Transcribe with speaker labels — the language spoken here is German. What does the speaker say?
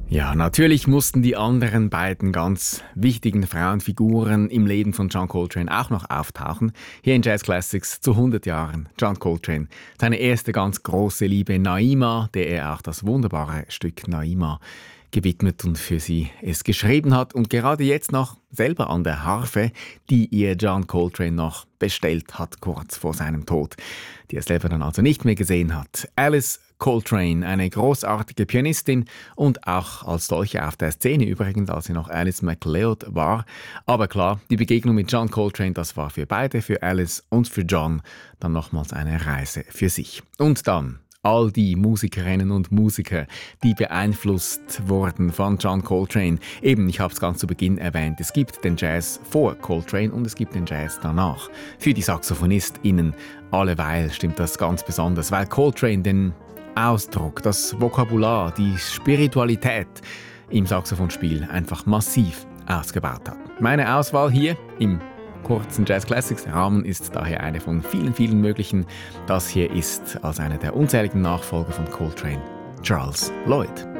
Speaker 1: Ja, natürlich mussten die anderen beiden ganz wichtigen Frauenfiguren im Leben von John Coltrane auch noch auftauchen. Hier in Jazz Classics zu 100 Jahren John Coltrane. Seine erste ganz große Liebe Naima, der er auch das wunderbare Stück Naima gewidmet und für sie es geschrieben hat und gerade jetzt noch selber an der Harfe, die ihr John Coltrane noch bestellt hat, kurz vor seinem Tod, die er selber dann also nicht mehr gesehen hat. Alice Coltrane, eine großartige Pianistin und auch als solche auf der Szene übrigens, als sie noch Alice MacLeod war. Aber klar, die Begegnung mit John Coltrane, das war für beide, für Alice und für John, dann nochmals eine Reise für sich. Und dann all die Musikerinnen und Musiker, die beeinflusst wurden von John Coltrane. Eben, ich habe es ganz zu Beginn erwähnt, es gibt den Jazz vor Coltrane und es gibt den Jazz danach. Für die SaxophonistInnen alleweil stimmt das ganz besonders, weil Coltrane den Ausdruck, das Vokabular, die Spiritualität im Saxophonspiel einfach massiv ausgebaut hat. Meine Auswahl hier im kurzen Jazz Classics Rahmen ist daher eine von vielen, vielen möglichen. Das hier ist als einer der unzähligen Nachfolger von Coltrane Charles Lloyd.